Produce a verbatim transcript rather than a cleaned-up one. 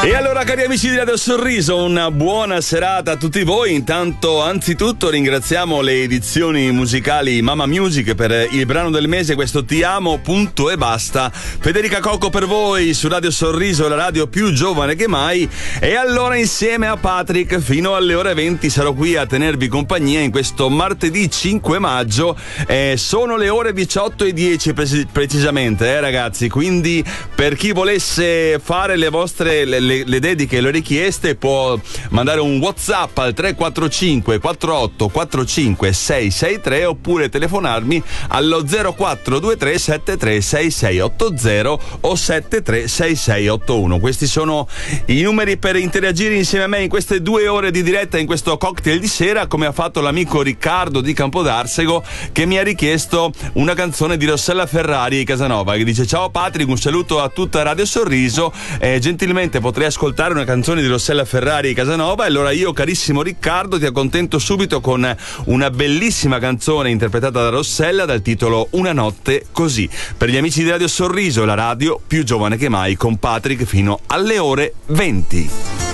E allora, cari amici di Radio Sorriso, una buona serata a tutti voi. Intanto, anzitutto, ringraziamo le edizioni musicali Mama Music per il brano del mese, questo Ti amo, punto e basta. Federica Cocco per voi su Radio Sorriso, la radio più giovane che mai. E allora, insieme a Patrick, fino alle ore venti sarò qui a tenervi compagnia in questo martedì cinque maggio. Eh, sono le ore diciotto e dieci preci- precisamente, eh ragazzi. Quindi, per chi volesse fare le vostre le, le Le, dediche e le richieste, può mandare un WhatsApp al tre quattro cinque quattro otto quattro cinque sei sei tre oppure telefonarmi allo zero quattro due tre sette tre sei sei otto zero o sette tre sei sei otto uno. Questi sono i numeri per interagire insieme a me in queste due ore di diretta, in questo cocktail di sera, come ha fatto l'amico Riccardo di Campodarsego, che mi ha richiesto una canzone di Rossella Ferrari Casanova, che dice: ciao Patrick, un saluto a tutta Radio Sorriso, eh, gentilmente potrei ascoltare una canzone di Rossella Ferrari Casanova. E allora io, carissimo Riccardo, ti accontento subito con una bellissima canzone interpretata da Rossella dal titolo Una notte così, per gli amici di Radio Sorriso, la radio più giovane che mai, con Patrick fino alle ore venti.